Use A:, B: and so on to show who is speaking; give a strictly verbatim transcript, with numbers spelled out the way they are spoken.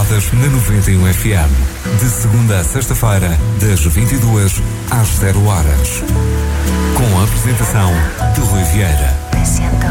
A: Calçadas na noventa e um F M. De segunda a sexta-feira, das vinte e duas às zero horas. Com a apresentação de Rui Vieira.